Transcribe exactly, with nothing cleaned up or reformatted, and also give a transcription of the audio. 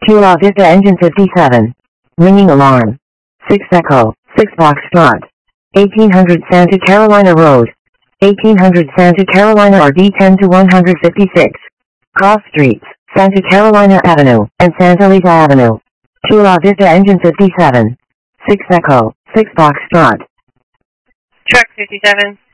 two La Vista engine fifty-seven. Ringing alarm. six Echo, six Foxtrot. eighteen hundred Santa Carolina Road. eighteen hundred Santa Carolina R D ten to one fifty-six. Cross Streets, Santa Carolina Avenue, and Santa Lisa Avenue. two La Vista engine fifty-seven. six Echo, six Foxtrot. Truck fifty-seven.